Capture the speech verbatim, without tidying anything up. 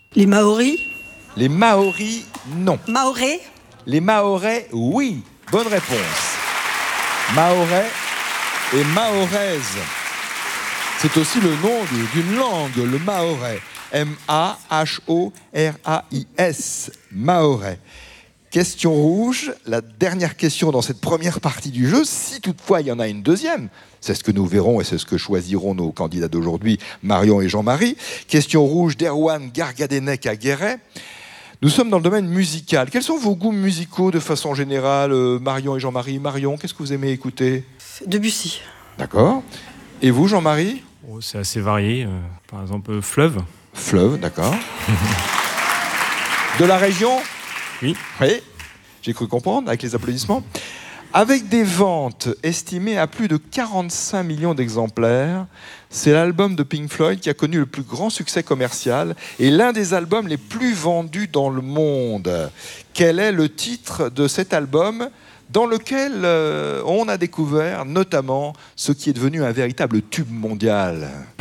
Les Maoris. Les Maoris, non. Mahorais. Les Mahorais, oui. Bonne réponse. Mahorais et Mahoraise. C'est aussi le nom d'une langue, le mahorais. M A H O R A I S. Mahorais. Question rouge, la dernière question dans cette première partie du jeu, si toutefois il y en a une deuxième. C'est ce que nous verrons et c'est ce que choisiront nos candidats d'aujourd'hui, Marion et Jean-Marie. Question rouge d'Erwan Gargadenec à Guéret. Nous sommes dans le domaine musical. Quels sont vos goûts musicaux de façon générale, euh, Marion et Jean-Marie? Marion, qu'est-ce que vous aimez écouter? Debussy. D'accord. Et vous, Jean-Marie? Oh, c'est assez varié. Euh, par exemple, euh, Fleuve. Fleuve, d'accord. De la région? Oui. Oui, j'ai cru comprendre, avec les applaudissements. Avec des ventes estimées à plus de quarante-cinq millions d'exemplaires, c'est l'album de Pink Floyd qui a connu le plus grand succès commercial et l'un des albums les plus vendus dans le monde. Quel est le titre de cet album dans lequel euh, on a découvert notamment ce qui est devenu un véritable tube mondial?